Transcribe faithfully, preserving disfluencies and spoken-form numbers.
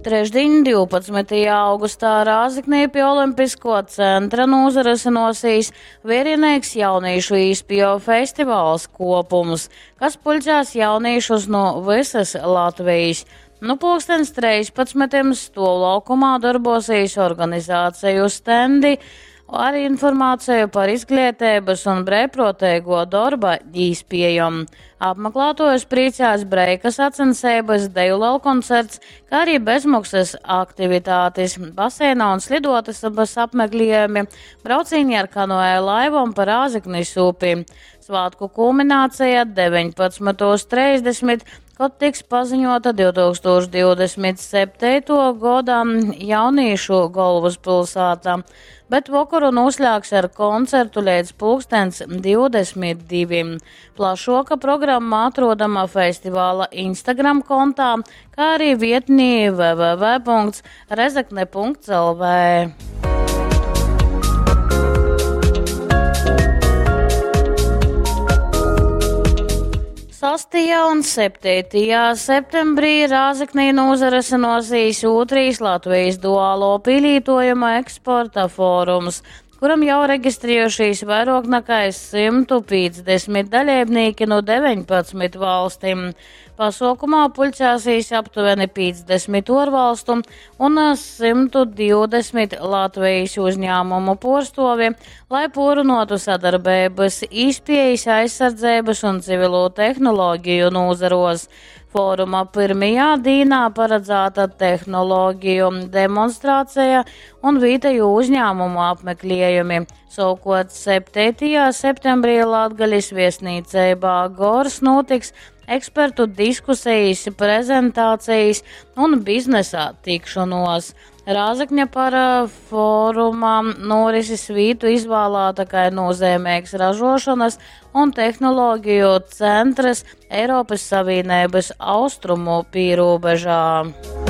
Trešdien, divpadsmitajā augustā Rāzaknī pie Olimpisko centra nozarasinosies Vierienieks jauniešu īspjo festivāls kopums, kas puļķās jauniešus no visas Latvijas. Nu, pulkstens trīspadsmitajam Stūvlaukumā darbosies organizāciju stendi ar informāciju par izglītības un brīvprātīgo darba īspējām. Apmeklētājus priecās breikas sacensības, deju koncerts, kā arī bezmaksas aktivitātes, basēnā un slidotas apmeklējumi, braucieni ar kanoē laivam pa Rāzaknis upi. Svātku kulminācija deviņpadsmitais trīsdesmit, kad tiks paziņota divtūkstoš divdesmit septītā gada jauniešu galvaspilsētā, bet vakaru noslēgs ar koncertu līdz pulkstens divdesmit diviem. Plašāka programma atrodama festivāla Instagram kontā, kā arī vietnī w w w punkts rezakne punkts l v. sastajā un septītajā septembrī Rāzaknī nozarasinosies otrais Latvijas duālo pielītojuma eksporta fórums, kuram jau reģistrējušies vairāk nekā simt piecdesmit dalībnieki no deviņpadsmit valstīm. Pasaukumā puļķāsīs aptuveni piecdesmit ārvalstu un simt divdesmit Latvijas uzņēmumu porstovi, lai pūrunotu sadarbības, izpējas, aizsardzības un civilo tehnoloģiju nozaros. Fóruma pirmajā dīnā paredzēta tehnoloģiju demonstrācija un vietēju uzņēmumu apmeklējumi. Savukārt septītajā septembrī Latgaļas viesnīcībā Gors notiks ekspertu diskusijas, prezentācijas un biznesā tikšanos. Rāzakņa par fórumā norises vītu izvēlēta kā nozīmīgs ražošanas un tehnoloģiju centrs Eiropas Savienības austrumu pīrobežā.